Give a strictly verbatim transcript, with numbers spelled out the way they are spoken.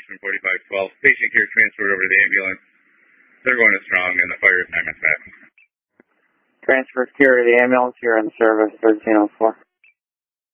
Washington forty-five twelve. Patient care transferred over to the ambulance. They're going to Strong, and the fire assignment's back. Transfer care to the ambulance. You're in service thirteen oh four.